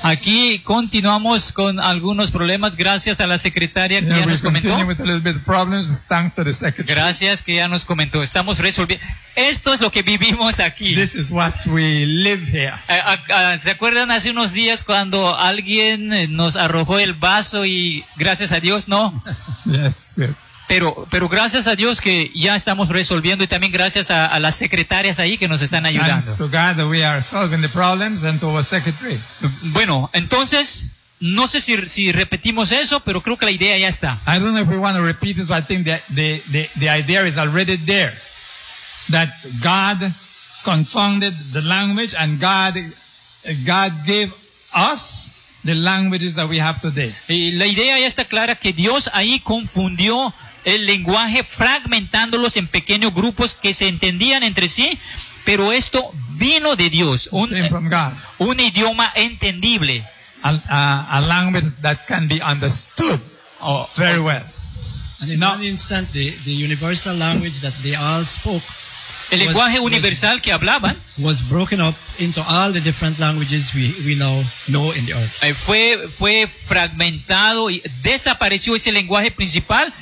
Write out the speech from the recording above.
Aquí continuamos con algunos problemas gracias a la secretaria que ya nos comentó. With a little bit of problems, thanks to the secretary. Gracias que ya nos comentó. Estamos resolviendo. Esto es lo que vivimos aquí. This is what we live here. ¿Se acuerdan hace unos días cuando alguien nos arrojó el vaso y gracias a Dios no? Yes. Pero gracias a Dios que ya estamos resolviendo y también gracias a las secretarias ahí que nos están ayudando. Thanks to God that we are solving the problems and to our secretary. Bueno, entonces, no sé si repetimos eso, pero creo que la idea ya está. I don't know if we want to repeat this, but I think the idea is already there. That God confounded the language and God gave us the languages that we have today. Y la idea ya está clara que Dios ahí confundió el lenguaje fragmentándolos en pequeños grupos que se entendían entre sí, pero esto vino de Dios, un idioma entendible. A language that can be understood very well. And in one instant, the universal language that they all spoke, el lenguaje universal que hablaban, was broken up into all the different languages we now know in the earth. Fue fragmentado y desapareció ese lenguaje principal